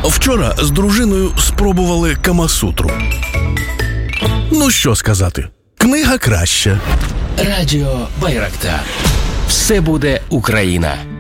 Вчора з дружиною спробували Камасутру. Ну що сказати, книга краща. Радіо Байрактар. Все буде Україна.